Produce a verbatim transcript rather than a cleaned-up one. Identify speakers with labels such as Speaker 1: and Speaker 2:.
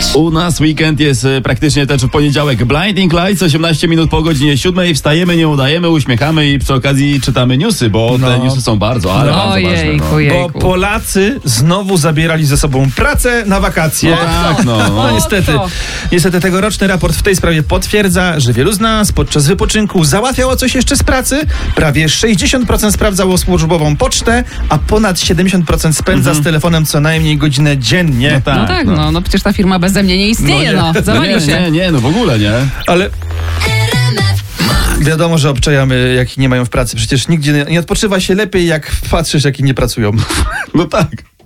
Speaker 1: U nas weekend jest e, praktycznie też w poniedziałek. Blinding Lights, osiemnaście minut po godzinie siódmej. Wstajemy, nie udajemy, uśmiechamy i przy okazji czytamy newsy, bo
Speaker 2: No.
Speaker 1: te newsy są bardzo, ale
Speaker 3: No,
Speaker 1: bardzo ważne.
Speaker 3: jejku,
Speaker 1: No.
Speaker 3: jejku.
Speaker 2: Bo Polacy znowu zabierali ze sobą pracę na wakacje.
Speaker 1: No tak, no.
Speaker 2: No
Speaker 1: no.
Speaker 2: niestety,
Speaker 3: to.
Speaker 2: niestety tegoroczny raport w tej sprawie potwierdza, że wielu z nas podczas wypoczynku załatwiało coś jeszcze z pracy, prawie sześćdziesiąt procent sprawdzało służbową pocztę, a ponad siedemdziesiąt procent spędza z telefonem co najmniej godzinę dziennie.
Speaker 1: No tak,
Speaker 3: No tak, no, no przecież ta firma beze mnie nie istnieje,
Speaker 2: No
Speaker 3: no.
Speaker 2: nie.
Speaker 1: No
Speaker 3: Zawalił
Speaker 1: nie,
Speaker 3: się.
Speaker 1: nie, nie, no w ogóle nie.
Speaker 2: Ale wiadomo, że obczajamy, jak nie mają w pracy. Przecież nigdzie nie odpoczywa się lepiej, jak patrzysz, jak inni pracują.
Speaker 1: No tak.